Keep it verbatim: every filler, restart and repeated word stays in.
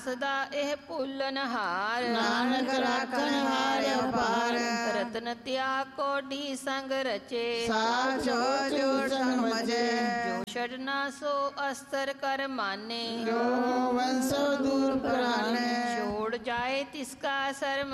ਸਦਾ ਇਹ ਭੁੱਲਨ ਹਾਰ। ਨਾਨਕ ਰਾਖਨ ਹਾਰ ਅਪਾਰ। ਰਤਨ ਤਿਆਗ ਕੋਡੀ ਸੰਗ ਰਚੇ। ਸਾਚ ਹੋ ਜੋ ਸੰਗ ਮਜੇ। ਜੋ ਛੜਨਾ ਸੋ ਅਸਤਰ ਕਰ ਮਾਨੇ। ਜੋ ਵੰਸੋ ਦੂਰ ਪਰਾਨੇ। ਛੋੜ ਜਾਏ ਤਿਸਕਾ ਸਰਮ